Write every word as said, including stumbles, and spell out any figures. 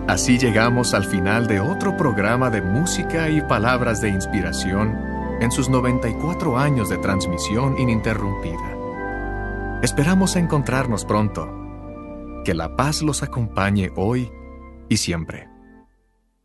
Así llegamos al final de otro programa de música y palabras de inspiración en sus noventa y cuatro años de transmisión ininterrumpida. Esperamos encontrarnos pronto. Que la paz los acompañe hoy y siempre.